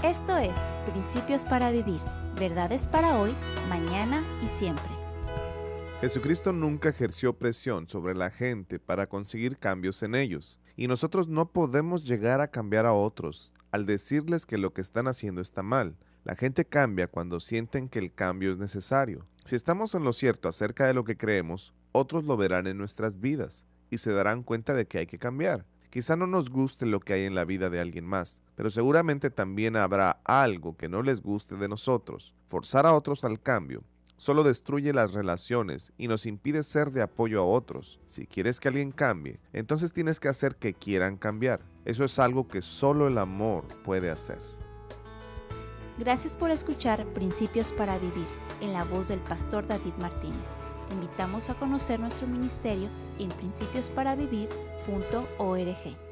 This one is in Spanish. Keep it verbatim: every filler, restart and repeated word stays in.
Esto es Principios para Vivir, verdades para hoy, mañana y siempre. Jesucristo nunca ejerció presión sobre la gente para conseguir cambios en ellos, y nosotros no podemos llegar a cambiar a otros al decirles que lo que están haciendo está mal. La gente cambia cuando sienten que el cambio es necesario. Si estamos en lo cierto acerca de lo que creemos, otros lo verán en nuestras vidas y se darán cuenta de que hay que cambiar. Quizá no nos guste lo que hay en la vida de alguien más, pero seguramente también habrá algo que no les guste de nosotros. Forzar a otros al cambio solo destruye las relaciones y nos impide ser de apoyo a otros. Si quieres que alguien cambie, entonces tienes que hacer que quieran cambiar. Eso es algo que solo el amor puede hacer. Gracias por escuchar Principios para Vivir, en la voz del pastor David Martínez. Te invitamos a conocer nuestro ministerio en principios para vivir punto org.